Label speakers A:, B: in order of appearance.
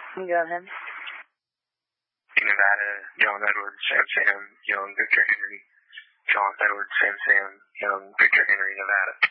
A: Go ahead.
B: Nevada, John Edwards, Sam, young Victor Henry. John Edwards, Sam, young Victor Henry, Nevada.